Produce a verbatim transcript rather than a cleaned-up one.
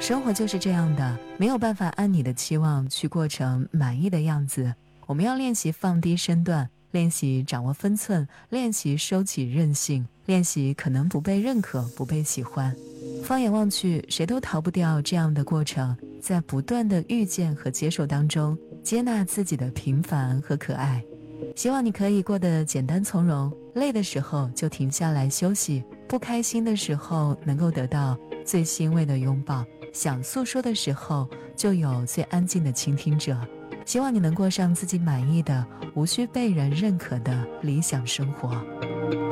生活就是这样的，没有办法按你的期望去过成满意的样子。我们要练习放低身段，练习掌握分寸，练习收起任性，练习可能不被认可，不被喜欢。放眼望去，谁都逃不掉这样的过程，在不断的遇见和接受当中，接纳自己的平凡和可爱。希望你可以过得简单从容，累的时候就停下来休息，不开心的时候能够得到最欣慰的拥抱，想诉说的时候就有最安静的倾听者。希望你能过上自己满意的，无需被人认可的理想生活。